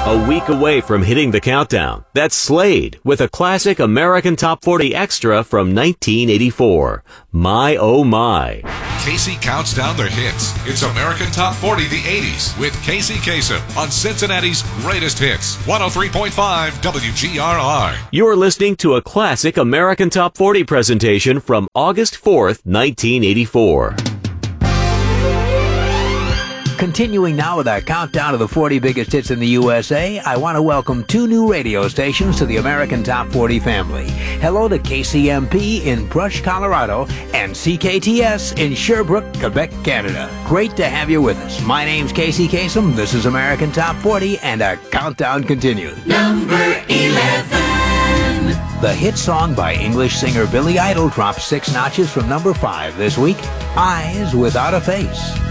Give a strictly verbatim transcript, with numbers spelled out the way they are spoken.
A week away from hitting the countdown, that's Slade with a classic American Top forty Extra from nineteen eighty-four. My Oh My. Casey counts down their hits. It's American Top forty the eighties with Casey Kasem on Cincinnati's greatest hits. one oh three point five W G R R. You're listening to a classic American Top forty presentation from August fourth, nineteen eighty-four. Continuing now with our countdown of the forty biggest hits in the U S A, I want to welcome two new radio stations to the American Top forty family. Hello to K C M P in Brush, Colorado, and C K T S in Sherbrooke, Quebec, Canada. Great to have you with us. My name's Casey Kasem, this is American Top forty, and our countdown continues. Number eleven. The hit song by English singer Billy Idol dropped six notches from number five this week, Eyes Without a Face.